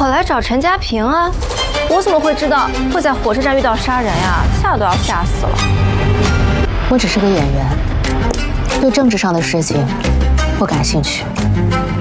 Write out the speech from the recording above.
我来找陈家平啊，我怎么会知道会在火车站遇到杀人呀？吓都要吓死了。 我只是个演员，对政治上的事情不感兴趣。